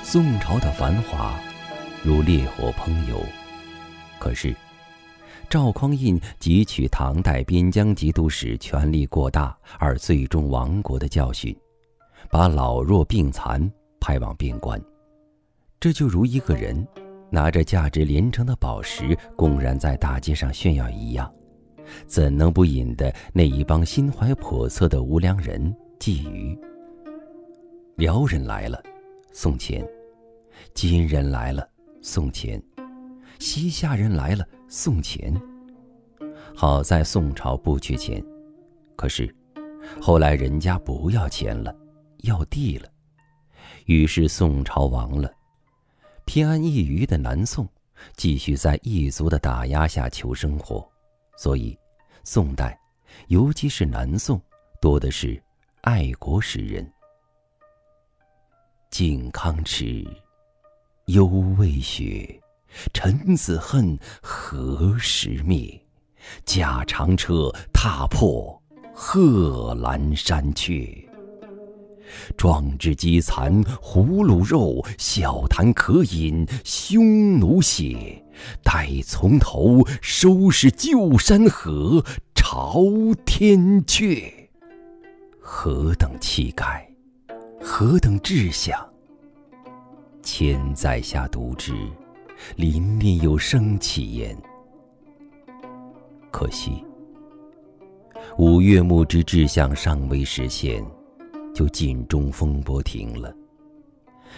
宋朝的繁华如烈火烹油，可是赵匡胤汲取唐代边疆节度使权力过大而最终亡国的教训，把老弱病残派往边关。这就如一个人拿着价值连城的宝石公然在大街上炫耀一样，怎能不引得那一帮心怀叵测的无良人觊觎？辽人来了，送钱；金人来了，送钱；西夏人来了，送钱。好在宋朝不缺钱，可是后来人家不要钱了，要地了，于是宋朝亡了。偏安一隅的南宋继续在异族的打压下求生活，所以宋代，尤其是南宋，多的是爱国诗人。靖康耻，犹未雪，臣子恨，何时灭？驾长车，踏破贺兰山阙。壮志饥残胡虏肉，笑谈渴饮匈奴血。待从头，收拾旧山河，朝天阙。何等气概，何等志向！千载下读之，凛凛有生气焉。可惜五岳牧之志向尚未实现，就尽忠风波停了。